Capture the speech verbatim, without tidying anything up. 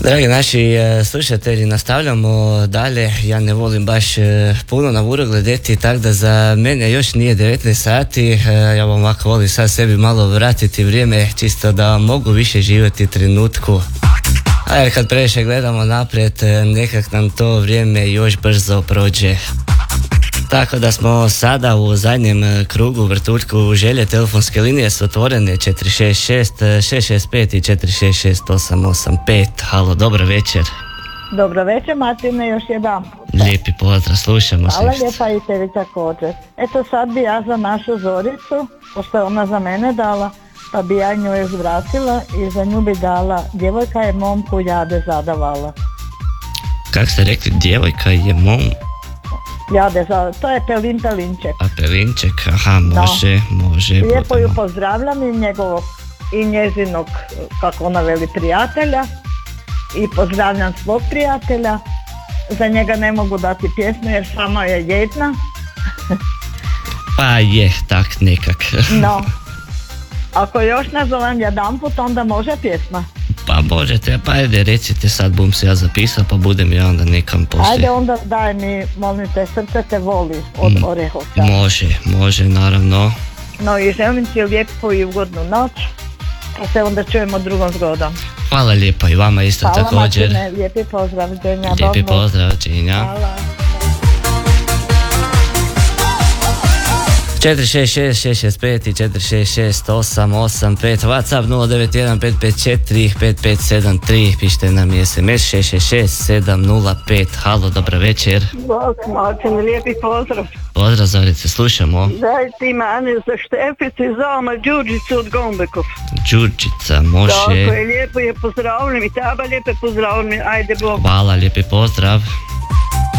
Dragi naši e, slušatelji, nastavljamo dalje. Ja ne volim baš e, puno na uru gledati, tako da za mene još nije devetnaest sati. E, ja vam ovako volim sad sebi malo vratiti vrijeme, čisto da mogu više živjeti trenutku. A jer kad previše gledamo naprijed, e, nekak nam to vrijeme još brzo prođe. Tako da smo sada u zadnjem krugu vrtuljku želje. Telefonske linije su otvorene četiri šest šest šest šest pet i četiri šest šest osam osam pet. Halo, dobro večer. Dobro večer, Martine, još jedan. Lijepi pozdrav, slušamo se. Hvala lijepa i tebi također. Eto sad bi ja za našu Zoricu, pošto je ona za mene dala, pa bi ja nju još vratila i za nju bi dala Djevojka je momku jade zadavala. Kako ste rekli, djevojka je mom... Jade za, to je Pelin Pelinček. A Pelinček, aha, može, no. može. Lijepo budemo. ju pozdravljam i njegovog i njezinog, kako ona veli, prijatelja. I pozdravljam svog prijatelja. Za njega ne mogu dati pjesmu jer sama je jedna. Pa je, tak nekak. No, ako još nazovem jedanput, onda može pjesma. Pa možete, pa ajde recite, sad bum se ja zapisao, pa budem ja onda nekam poslije. Ajde onda daj mi, molim te, Srce te voli od M- Orehovca. Može, može, naravno. No i želim ti lijepu i ugodnu noć, pa se onda čujemo drugom zgodom. Hvala lijepa i vama isto. Hvala, također. Martine, lijepi pozdrav, Đenja. Lijepi dobro. pozdrav, Đenja. Hvala. četiri šest šest šest šest pet i četiri šest šest osam osam pet, WhatsApp nula devet jedan pet pet četiri pet pet sedam tri, pišite nam i es em es šest šest šest sedam nula pet. Halo, dobro večer. Bog, Martin, lijepi pozdrav. Pozdrav, Zorice, slušamo. Daj ti mani za Šteficu i za oma Đurđicu od Gombekov. Đurđica, može. Tako je, lijepo je pozdravljam i taba lijepe pozdravljam, ajde Bog. Hvala, lijepi pozdrav.